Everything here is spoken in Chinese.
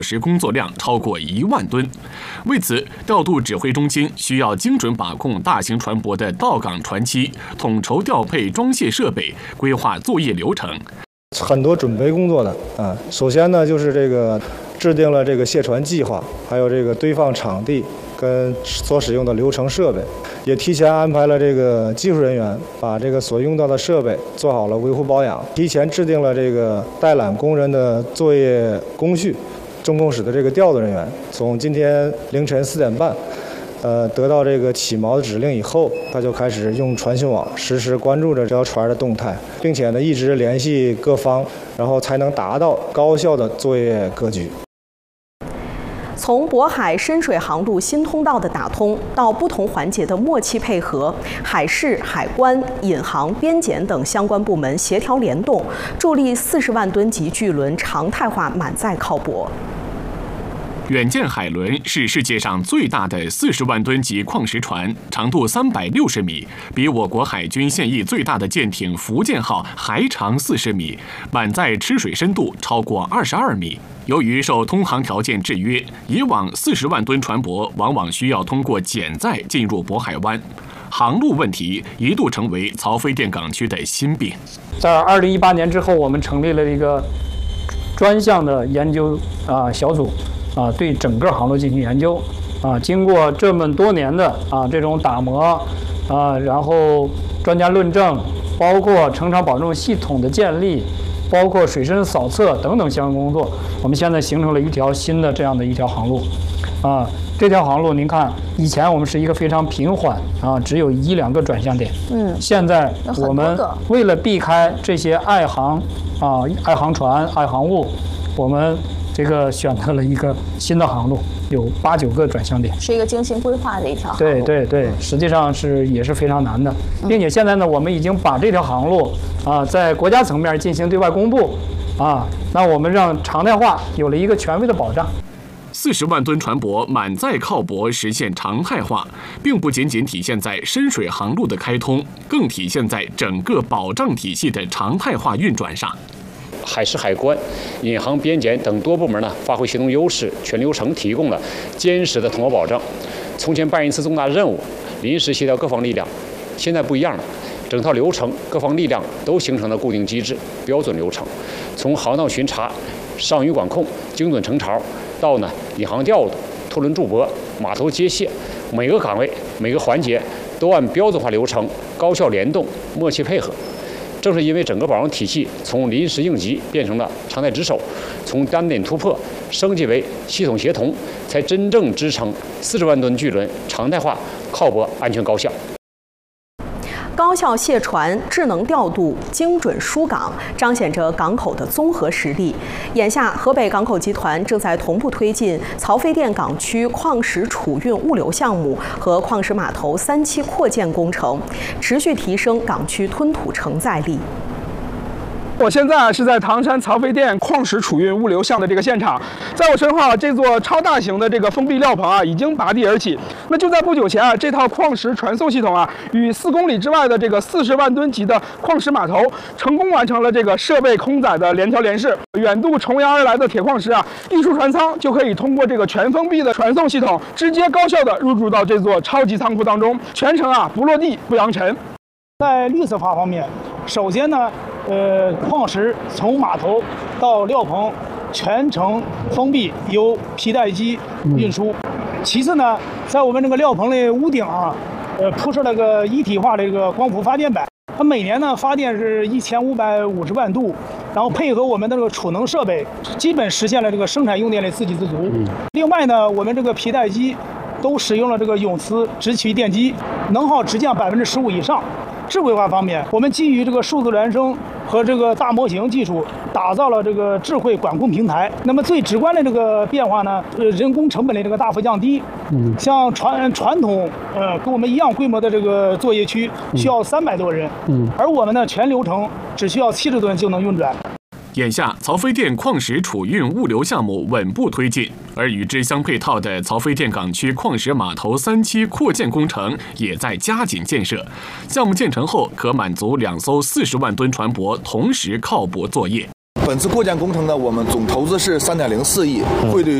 时工作量超过1万吨。为此，调度指挥中心需要精准把控大型船舶的到港船期，统筹调配装卸设备，规划作业流程。 很多准备工作的首先呢，就是这个制定了这个卸船计划，还有这个堆放场地跟所使用的流程设备，也提前安排了这个技术人员把这个所用到的设备做好了维护保养，提前制定了这个带揽工人的作业工序。重工室的这个调度人员从今天凌晨4点半，得到这个起锚的指令以后，他就开始用传讯网实时关注着这条船的动态，并且呢一直联系各方，然后才能达到高效的作业格局。 从渤海深水航路新通道的打通到不同环节的默契配合，海事、海关、引航、边检等相关部门协调联动，助力40万吨级巨轮常态化满载靠泊。 远见海轮是世界上最大的40万吨级矿石船，长度360米，比我国海军现役最大的舰艇福建号还长40米，满载吃水深度超过22米。由于受通航条件制约，以往40万吨船舶往往需要通过减载进入渤海湾，航路问题一度成为曹妃甸港区的心病。 在2018年之后，我们成立了一个专项的研究小组。对整个航路进行研究，经过这么多年的这种打磨，然后专家论证，包括乘船保证系统的建立，包括水深扫测等等相关工作，我们现在形成了一条新的这样的一条航路，这条航路您看，以前我们是一个非常平缓只有1、2个转向点，现在我们为了避开这些爱航船、爱航物，我们这个选择了一个新的航路，有8、9个转向点，是一个精心规划的一条航路。 对，实际上也是非常难的，并且现在呢，我们已经把这条航路在国家层面进行对外公布那我们让常态化有了一个权威的保障。 40万吨船舶满载靠泊实现常态化，并不仅仅体现在深水航路的开通，更体现在整个保障体系的常态化运转上。 海事、海关、引航、边检等多部门呢，发挥协同优势，全流程提供了坚实的统筹保障。从前办一次重大任务，临时协调各方力量，现在不一样了，整套流程、各方力量都形成了固定机制、标准流程。从航道巡查、上鱼管控、精准成潮，到引航调度、拖轮驻泊、码头接卸，每个岗位、每个环节都按标准化流程高效联动、默契配合。正是因为整个保障体系从临时应急变成了常态值守，从单点突破升级为系统协同，才真正支撑40万吨巨轮常态化靠泊安全高效。 高效卸船、智能调度、精准疏港，彰显着港口的综合实力。眼下，河北港口集团正在同步推进曹妃甸港区矿石储运物流项目和矿石码头3期扩建工程，持续提升港区吞吐承载力。 我现在是在唐山曹妃甸矿石储运物流项的这个现场，在我身后这座超大型的这个封闭料棚已经拔地而起。那就在不久前这套矿石传送系统与4公里之外的这个40万吨级的矿石码头成功完成了这个设备空载的联调联试。远渡重洋而来的铁矿石运输船舱就可以通过这个全封闭的传送系统，直接高效的入驻到这座超级仓库当中，全程不落地不扬尘。 在绿色化方面，首先呢，矿石从码头到料棚全程封闭，由皮带机运输。其次呢，在我们这个料棚的屋顶铺设了个一体化的这个光伏发电板，它每年呢发电是1550万度，然后配合我们的这个储能设备，基本实现了这个生产用电的自给自足。另外呢，我们这个皮带机都使用了这个永磁直驱电机，能耗直降15%以上。智慧化方面，我们基于这个数字孪生和这个大模型技术，打造了这个智慧管控平台。那么最直观的这个变化呢，人工成本的这个大幅降低。像传统跟我们一样规模的这个作业区需要300多人，而我们呢全流程只需要70吨就能运转。 眼下，曹妃甸矿石储运物流项目稳步推进，而与之相配套的曹妃甸港区矿石码头3期扩建工程也在加紧建设。项目建成后，可满足2艘40万吨船舶同时靠泊作业。 本次扩建工程呢，我们总投资是3.04亿，会对